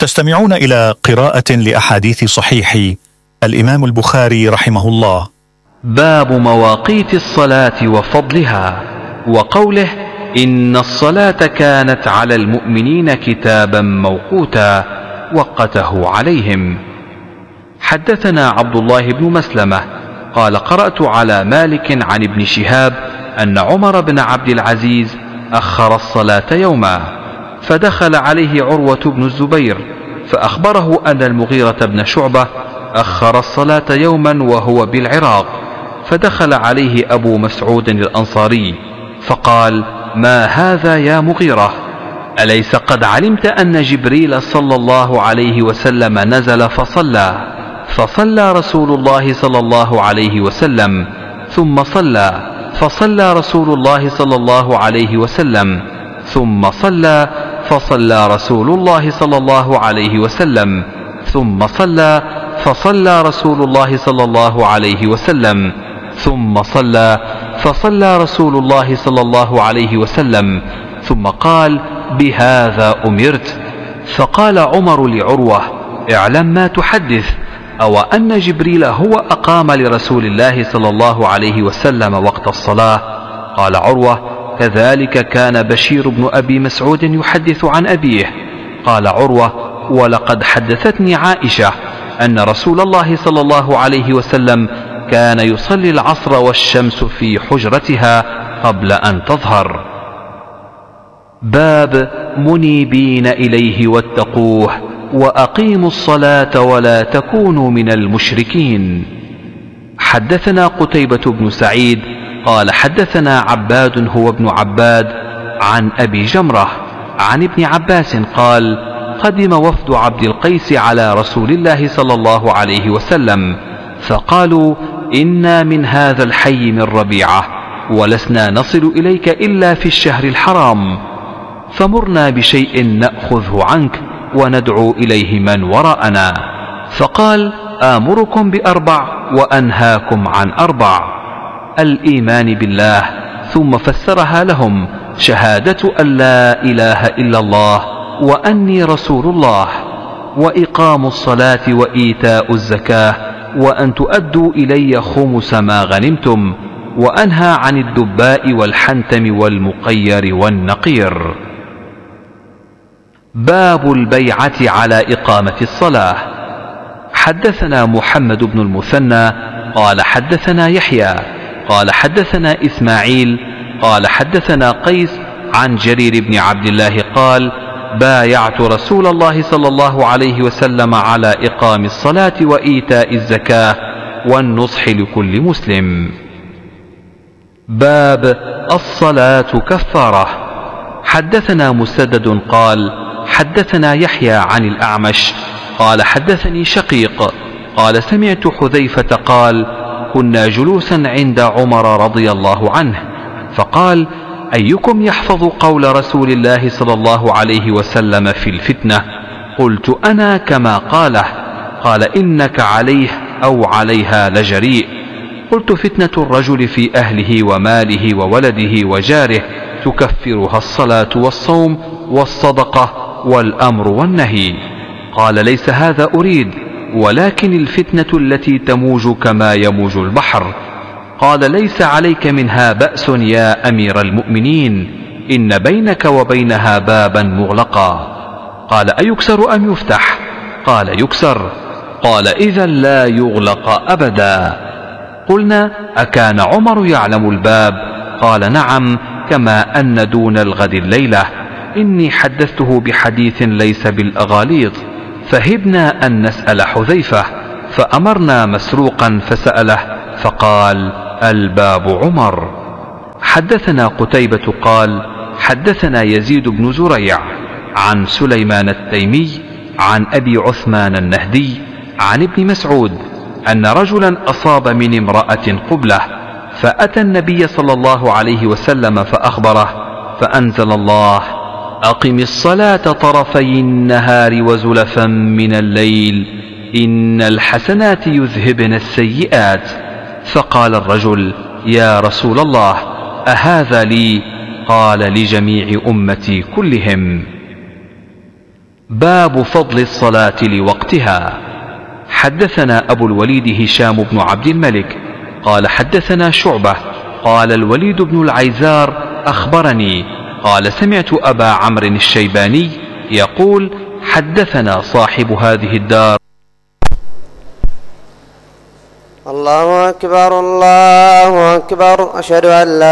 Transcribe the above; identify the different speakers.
Speaker 1: تستمعون إلى قراءة لأحاديث صحيح الإمام البخاري رحمه الله.
Speaker 2: باب مواقيت الصلاة وفضلها، وقوله: إن الصلاة كانت على المؤمنين كتابا موقوتا، وقته عليهم. حدثنا عبد الله بن مسلمة قال: قرأت على مالك عن ابن شهاب أن عمر بن عبد العزيز أخر الصلاة يوما، فدخل عليه عروة بن الزبير فأخبره أن المغيرة بن شعبة أخر الصلاة يوما وهو بالعراق، فدخل عليه أبو مسعود الأنصاري فقال: ما هذا يا مغيرة؟ أليس قد علمت أن جبريل صلى الله عليه وسلم نزل فصلى رسول الله صلى الله عليه وسلم، ثم فصلى رسول الله صلى الله عليه وسلم، ثم فصلى رسول الله صلى الله عليه وسلم، ثم فصلى رسول الله صلى الله عليه وسلم، ثم فصلى رسول الله صلى الله عليه وسلم، ثم قال: بهذا أمرت. فقال عمر لعروة: اعلم ما تحدث، أو أن جبريل هو أقام لرسول الله صلى الله عليه وسلم وقت الصلاة؟ قال عروة: كذلك كان بشير بن أبي مسعود يحدث عن أبيه. قال عروة: ولقد حدثتني عائشة أن رسول الله صلى الله عليه وسلم كان يصلي العصر والشمس في حجرتها قبل أن تظهر. باب منيبين إليه واتقوه، وأقيموا الصلاة ولا تكونوا من المشركين. حدثنا قتيبة بن سعيد قال: حدثنا عباد هو ابن عباد عن أبي جمرة عن ابن عباس قال: قدم وفد عبد القيس على رسول الله صلى الله عليه وسلم، فقالوا: إنا من هذا الحي من ربيعة، ولسنا نصل إليك إلا في الشهر الحرام، فمرنا بشيء نأخذه عنك وندعو إليه من وراءنا. فقال: آمركم بأربع وأنهاكم عن أربع: الإيمان بالله، ثم فسرها لهم: شهادة أن لا إله إلا الله وأني رسول الله، وإقام الصلاة وإيتاء الزكاة، وأن تؤدوا إلي خمس ما غنمتم، وأنهى عن الدباء والحنتم والمقير والنقير. باب البيعة على إقامة الصلاة. حدثنا محمد بن المثنى قال: حدثنا يحيى قال: حدثنا إسماعيل قال: حدثنا قيس عن جرير بن عبد الله قال: بايعت رسول الله صلى الله عليه وسلم على إقام الصلاة وإيتاء الزكاة والنصح لكل مسلم. باب الصلاة كفارة. حدثنا مسدد قال: حدثنا يحيى عن الأعمش قال: حدثني شقيق قال: سمعت حذيفة قال: كنا جلوسا عند عمر رضي الله عنه، فقال: أيكم يحفظ قول رسول الله صلى الله عليه وسلم في الفتنة؟ قلت: أنا كما قاله. قال: إنك عليه أو عليها لجريء. قلت: فتنة الرجل في أهله وماله وولده وجاره تكفرها الصلاة والصوم والصدقة والأمر والنهي. قال: ليس هذا أريد، ولكن الفتنة التي تموج كما يموج البحر. قال: ليس عليك منها بأس يا أمير المؤمنين، إن بينك وبينها بابا مغلقا. قال: أيكسر أم يفتح؟ قال: يكسر. قال: إذا لا يغلق أبدا. قلنا: أكان عمر يعلم الباب؟ قال: نعم، كما أن دون الغد الليلة. إني حدثته بحديث ليس بالأغاليط، فهبنا أن نسأل حذيفة، فأمرنا مسروقا فسأله، فقال: الباب عمر. حدثنا قتيبة قال: حدثنا يزيد بن زريع عن سليمان التيمي عن أبي عثمان النهدي عن ابن مسعود أن رجلا أصاب من امرأة قبلة، فأتى النبي صلى الله عليه وسلم فأخبره، فأنزل الله: أقم الصلاة طرفي النهار وزلفا من الليل، إن الحسنات يذهبن السيئات. فقال الرجل: يا رسول الله، أهذا لي؟ قال: لجميع أمتي كلهم. باب فضل الصلاة لوقتها. حدثنا أبو الوليد هشام بن عبد الملك قال حدثنا شعبة قال الوليد بن العيزار أخبرني قال سمعت أبا عمرو الشيباني يقول حدثنا صاحب هذه الدار.
Speaker 3: الله أكبر الله أكبر. أشهد أن لا